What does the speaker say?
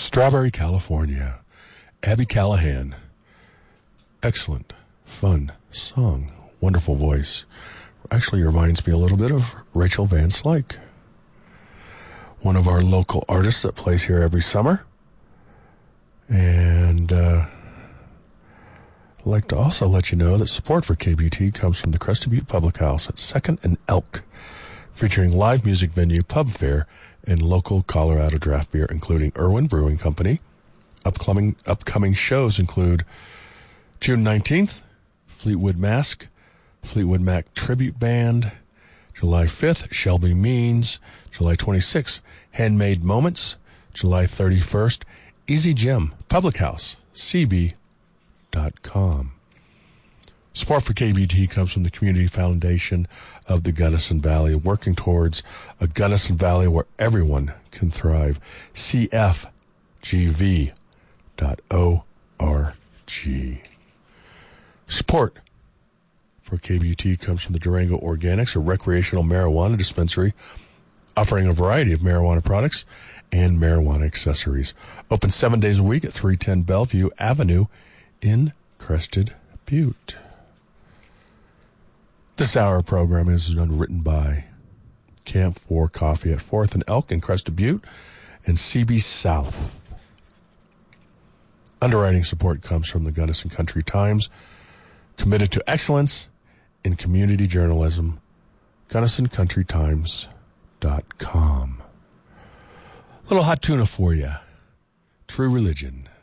Strawberry, California. Abby Callahan. Excellent, fun song. Wonderful voice. Actually reminds me a little bit of Rachel Van Slyke, one of our local artists that plays here every summer. And I'd like to also let you know that support for KBT comes from the Crested Butte Public House at 2nd and Elk, featuring live music venue, pub fare, and local Colorado draft beer, including Irwin Brewing Company. Upcoming shows include June 19th, Fleetwood Mac Tribute Band. July 5th, Shelby Means. July 26th, Handmade Moments. July 31st, Easy Gym, Public House, cb.com. Support for KBT comes from the Community Foundation of the Gunnison Valley, working towards a Gunnison Valley where everyone can thrive. cfgv.org. Support for KBT comes from the Durango Organics, a recreational marijuana dispensary offering a variety of marijuana products and marijuana accessories. Open 7 days a week at 310 Bellevue Avenue in Crested Butte. This hour of programming is underwritten by Camp 4 Coffee at 4th and Elk in Crested Butte and CB South. Underwriting support comes from the Gunnison Country Times, committed to excellence in community journalism. GunnisonCountryTimes.com. Little hot tuna for you. True Religion.